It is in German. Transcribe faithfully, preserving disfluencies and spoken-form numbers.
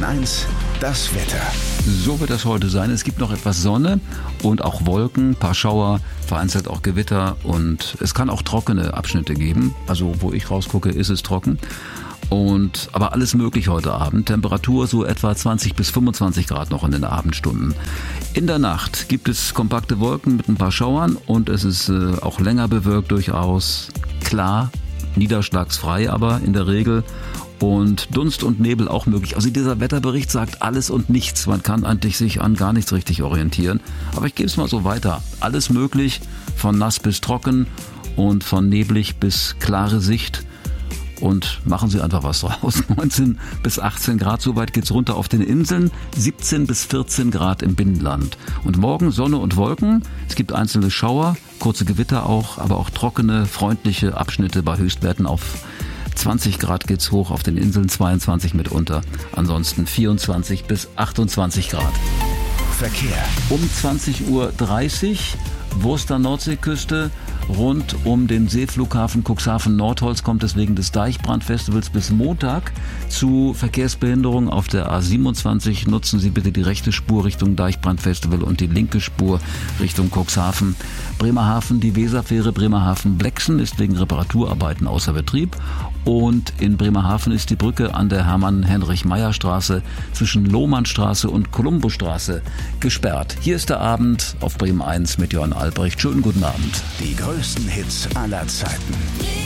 Bremen eins, das Wetter. So wird das heute sein. Es gibt noch etwas Sonne und auch Wolken, ein paar Schauer, vereinzelt auch Gewitter und es kann auch trockene Abschnitte geben. Also wo ich rausgucke, ist es trocken. Und, aber alles möglich heute Abend. Temperatur so etwa zwanzig bis fünfundzwanzig Grad noch in den Abendstunden. In der Nacht gibt es kompakte Wolken mit ein paar Schauern und es ist äh, auch länger bewölkt durchaus. Klar, niederschlagsfrei aber in der Regel. Und Dunst und Nebel auch möglich. Also dieser Wetterbericht sagt alles und nichts. Man kann eigentlich sich an gar nichts richtig orientieren. Aber ich gebe es mal so weiter. Alles möglich, von nass bis trocken und von neblig bis klare Sicht. Und machen Sie einfach was draus. neunzehn bis achtzehn Grad, so weit geht's runter auf den Inseln, siebzehn bis vierzehn Grad im Binnenland. Und morgen Sonne und Wolken, es gibt einzelne Schauer, kurze Gewitter auch, aber auch trockene, freundliche Abschnitte bei Höchstwerten auf zwanzig Grad geht's hoch, auf den Inseln zweiundzwanzig mitunter. Ansonsten vierundzwanzig bis achtundzwanzig Grad. Verkehr. Um zwanzig Uhr dreißig, Wurster Nordseeküste, rund um den Seeflughafen Cuxhaven-Nordholz kommt es wegen des Deichbrandfestivals bis Montag zu Verkehrsbehinderungen auf der A siebenundzwanzig. Nutzen Sie bitte die rechte Spur Richtung Deichbrandfestival und die linke Spur Richtung Cuxhaven. Bremerhaven, die Weserfähre Bremerhaven-Blexen ist wegen Reparaturarbeiten außer Betrieb. Und in Bremerhaven ist die Brücke an der Hermann-Heinrich-Meyer-Straße zwischen Lohmannstraße und Kolumbusstraße gesperrt. Hier ist der Abend auf Bremen eins mit Jörn Albrecht. Schönen guten Abend. Die größten Hits aller Zeiten.